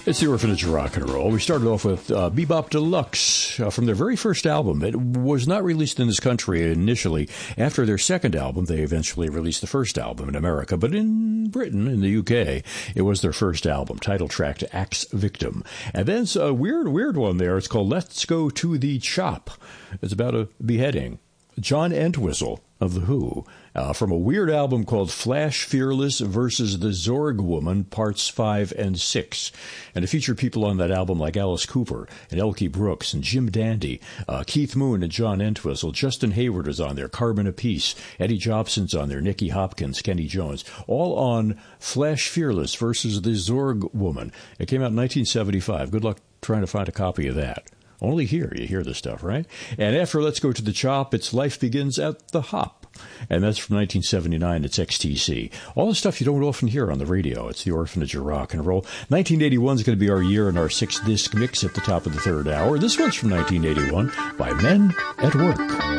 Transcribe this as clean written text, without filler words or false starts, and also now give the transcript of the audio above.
It's the Orphanage of Rock and Roll. We started off with Bebop Deluxe from their very first album. It was not released in this country initially. After their second album, they eventually released the first album in America. But in Britain, in the UK, it was their first album, title track to Axe Victim. And then it's a weird one there. It's called Let's Go to the Chop. It's about a beheading. John Entwistle of The Who, from a weird album called Flash Fearless versus the Zorg Woman, Parts 5 and 6. And it featured people on that album like Alice Cooper and Elkie Brooks and Jim Dandy, Keith Moon and John Entwistle. Justin Hayward is on there, Carbon Apiece, Eddie Jobson's on there, Nicky Hopkins, Kenny Jones, all on Flash Fearless versus the Zorg Woman. It came out in 1975. Good luck trying to find a copy of that. Only here you hear this stuff, right? And after Let's Go to the Chop, it's Life Begins at the Hop. And that's from 1979. It's XTC. All the stuff you don't often hear on the radio. It's the Orphanage of Rock and Roll. 1981 is going to be our year in our 6-disc mix at the top of the third hour. This one's from 1981 by Men at Work.